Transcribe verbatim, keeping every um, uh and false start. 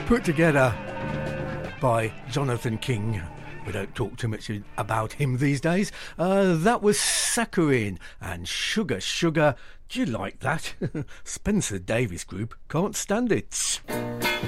put together by Jonathan King. We don't talk too much about him these days. Uh, that was Saccharine and Sugar Sugar. Do you like that? Spencer Davis Group can't stand it.